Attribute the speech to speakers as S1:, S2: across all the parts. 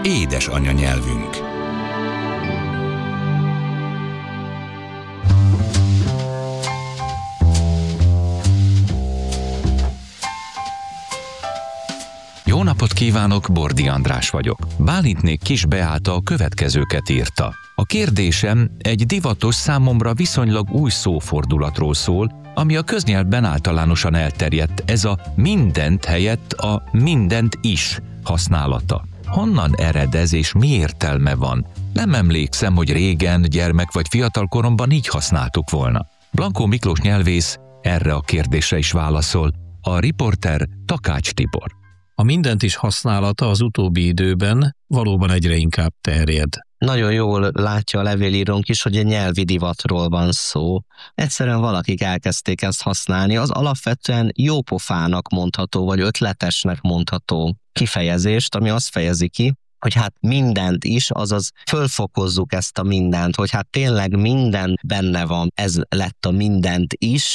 S1: Édes anyanyelvünk. Jó napot kívánok, Bordi András vagyok. Bálintnék Kis Beáta a következőket írta. A kérdésem egy divatos, számomra viszonylag új szófordulatról szól, ami a köznyelvben általánosan elterjedt, ez a mindent helyett a mindent is használata. Honnan ered ez és mi értelme van? Nem emlékszem, hogy régen, gyermek vagy fiatal koromban így használtuk volna. Blankó Miklós nyelvész erre a kérdésre is válaszol, a riporter Takács Tibor.
S2: A mindent is használata az utóbbi időben valóban egyre inkább terjed.
S3: Nagyon jól látja a levélírónk is, hogy egy nyelvi divatról van szó. Egyszerűen valakik elkezdték ezt használni, az alapvetően jópofának mondható, vagy ötletesnek mondható kifejezést, ami azt fejezi ki, hogy hát mindent is, azaz fölfokozzuk ezt a mindent, hogy hát tényleg minden benne van, ez lett a mindent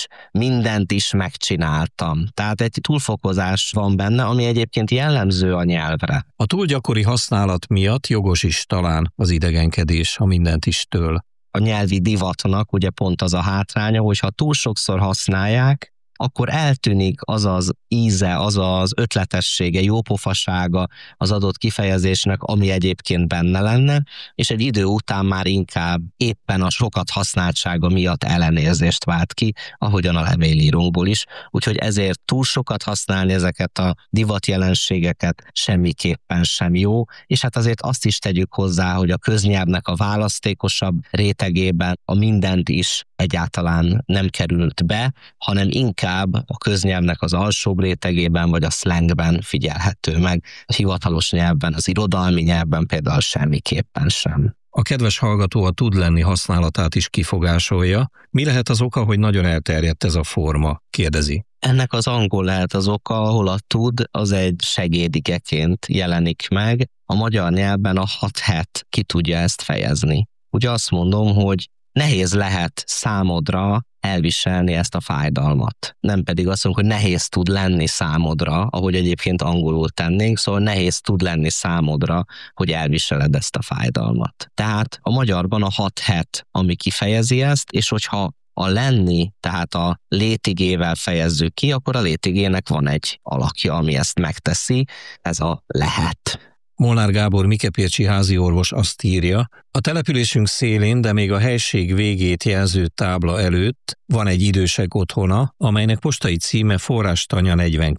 S3: is megcsináltam. Tehát egy túlfokozás van benne, ami egyébként jellemző a nyelvre.
S2: A túl gyakori használat miatt jogos is talán az idegenkedés a mindent istől.
S3: A nyelvi divatnak ugye pont az a hátránya, hogy ha túl sokszor használják, akkor eltűnik az az íze, az az ötletessége, jópofasága az adott kifejezésnek, ami egyébként benne lenne, és egy idő után már inkább éppen a sokat használtsága miatt ellenérzést vált ki, ahogyan a levélírónkból is. Úgyhogy ezért túl sokat használni ezeket a divatjelenségeket semmiképpen sem jó, és hát azért azt is tegyük hozzá, hogy a köznyelvnek a választékosabb rétegében a mindent is egyáltalán nem került be, hanem inkább a köznyelvnek az alsóbb rétegében vagy a szlengben figyelhető meg. A hivatalos nyelvben, az irodalmi nyelvben például semmiképpen sem.
S2: A kedves hallgató a tud lenni használatát is kifogásolja. Mi lehet az oka, hogy nagyon elterjedt ez a forma? Kérdezi.
S3: Ennek az angol lehet az oka, ahol a tud az egy segédikeként jelenik meg. A magyar nyelvben a hat ki tudja ezt fejezni. Ugye azt mondom, hogy nehéz lehet számodra elviselni ezt a fájdalmat. Nem pedig azt mondom, hogy nehéz tud lenni számodra, ahogy egyébként angolul tennénk, szóval nehéz tud lenni számodra, hogy elviseled ezt a fájdalmat. Tehát a magyarban a hat, ami kifejezi ezt, és hogyha a lenni, tehát a létigével fejezzük ki, akkor a létigének van egy alakja, ami ezt megteszi, ez a lehet.
S2: Molnár Gábor mikepércsi háziorvos azt írja, a településünk szélén, de még a helység végét jelző tábla előtt van egy idősek otthona, amelynek postai címe Forrástanya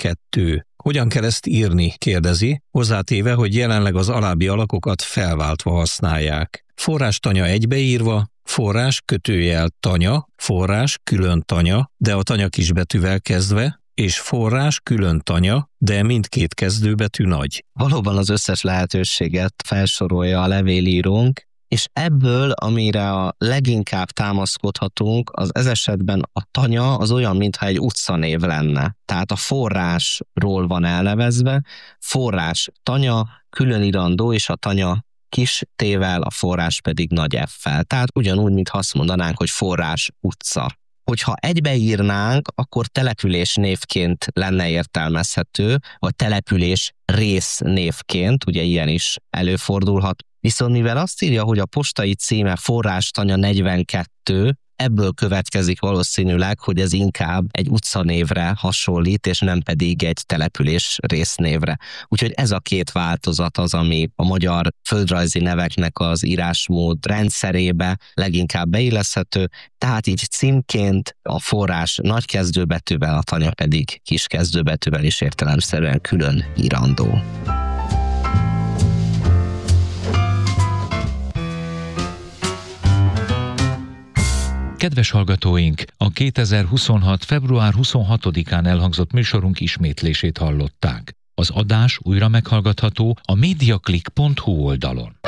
S2: 42. Hogyan kell ezt írni, kérdezi, hozzátéve, hogy jelenleg az alábbi alakokat felváltva használják. Forrástanya egybeírva, forrás kötőjel tanya, forrás külön tanya, de a tanya kisbetűvel kezdve, és forrás külön tanya, de mindkét kezdőbetű nagy.
S3: Valóban az összes lehetőséget felsorolja a levélírónk, és ebből, amire a leginkább támaszkodhatunk, ez esetben a tanya az olyan, mintha egy utcanév lenne. Tehát a forrásról van elnevezve, forrás tanya, különirandó, és a tanya kis T-vel, a forrás pedig nagy F-fel. Tehát ugyanúgy, mintha azt mondanánk, hogy forrás utca. Hogyha egybeírnánk, akkor település névként lenne értelmezhető, vagy település rész névként, ugye ilyen is előfordulhat. Viszont mivel azt írja, hogy a postai címe Forrástanya 42, ebből következik valószínűleg, hogy ez inkább egy utcanévre hasonlít, és nem pedig egy település résznévre. Úgyhogy ez a két változat az, ami a magyar földrajzi neveknek az írásmód rendszerébe leginkább beilleszthető, tehát így címként a forrás nagy kezdőbetűvel, a tanya pedig kis kezdőbetűvel is értelemszerűen külön írandó.
S1: Kedves hallgatóink, a 2026. február 26-án elhangzott műsorunk ismétlését hallották. Az adás újra meghallgatható a mediaclick.hu oldalon.